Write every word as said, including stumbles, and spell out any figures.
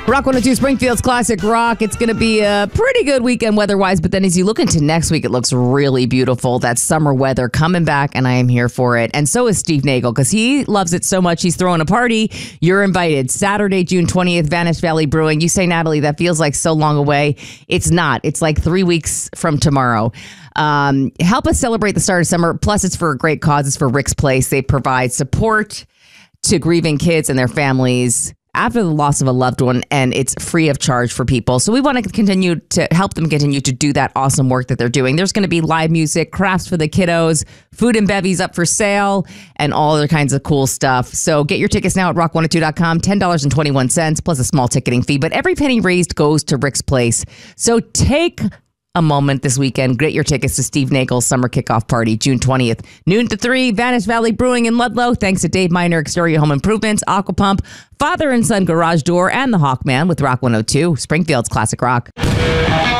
Rock one oh two Springfield's Classic Rock. It's going to be a pretty good weekend weather-wise, but then as you look into next week, it looks really beautiful. That summer weather coming back, and I am here for it. And so is Steve Nagel, because he loves it so much. He's throwing a party. You're invited. Saturday, June twentieth, Vanish Valley Brewing. You say, Natalie, that feels like so long away. It's not. It's like three weeks from tomorrow. Um, help us celebrate the start of summer. Plus, it's for a great cause. It's for Rick's Place. They provide support to grieving kids and their families after the loss of a loved one, and it's free of charge for people. So we want to continue to help them continue to do that awesome work that they're doing. There's going to be live music, crafts for the kiddos, food and bevies up for sale, and all other kinds of cool stuff. So get your tickets now at rock one oh two dot com, ten dollars and twenty-one cents plus a small ticketing fee. But every penny raised goes to Rick's Place. So take a moment this weekend. Get your tickets to Steve Nagel's summer kickoff party, June twentieth, noon to three, Vanish Valley Brewing in Ludlow. Thanks to Dave Miner, Exterior Home Improvements, Aqua Pump, Father and Son Garage Door, and the Hawkman with Rock one oh two, Springfield's Classic Rock.